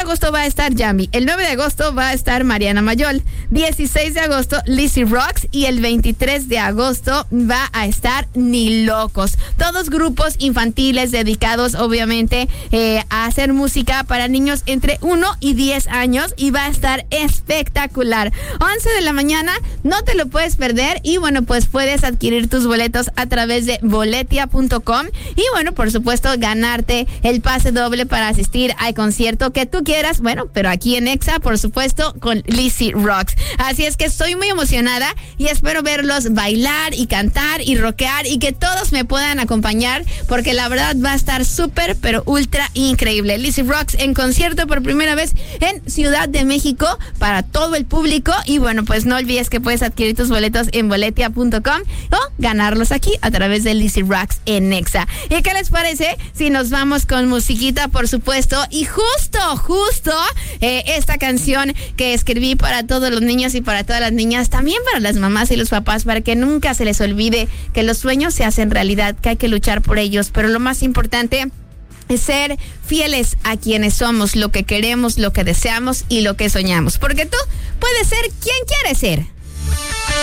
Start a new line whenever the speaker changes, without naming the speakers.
agosto va a estar Yami. El 9 de agosto va a estar Mariana Mayol. 16 de agosto, Lizzy Rocks. Y el 23 de agosto va a estar Ni Locos. Todos grupos infantiles dedicados, obviamente, a hacer música para niños entre 1 y 10 años. Y va a estar espectacular. 11 de la mañana, no te lo puedes perder. Y bueno, pues puedes adquirir tus boletos a través de boletia.com. Y bueno, por supuesto, ganarte el pase doble para asistir al concierto que tú quieras. Bueno, pero aquí en Exa, por supuesto, con Lizzy Rocks. Así es que estoy muy emocionada y espero verlos bailar y cantar y rockear y que todos me puedan acompañar, porque la verdad va a estar súper, pero ultra increíble. Lizzy Rocks en concierto por primera vez en Ciudad de México para todo el público. Y bueno, pues no olvides que puedes adquirir tus boletos en boletia.com o ganarlos aquí a través de Lizzy Rocks en Exa. ¿Y qué les parece si nos vamos con musiquita, por supuesto? Y justo esta canción que escribí para todos los niños y para todas las niñas, también para las mamás y los papás, para que nunca se les olvide que los sueños se hacen realidad, que hay que luchar por ellos, pero lo más importante es ser fieles a quienes somos, lo que queremos, lo que deseamos y lo que soñamos, porque tú puedes ser quien quieres ser.